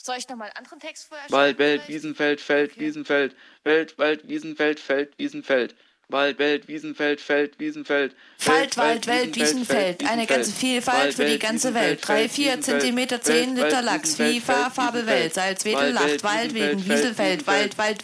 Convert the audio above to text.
Soll ich nochmal einen anderen Text vorher Wald, schreiben, Welt, vielleicht? Wiesenfeld, Feld, Okay. Wiesenfeld, Wald, Wiesenfeld, Feld, Wiesenfeld. Wald, Welt, Wiesenfeld, Feld, Wiesenfeld. Wald, Welt, Wiesenfeld. Eine ganze Vielfalt für die ganze Welt. 3, 4 Zentimeter, 10 Liter Lachs. FIFA, Farbe, Welt. Salzwedel, Lacht, Wald, Wegen, Wieselfeld, Wald,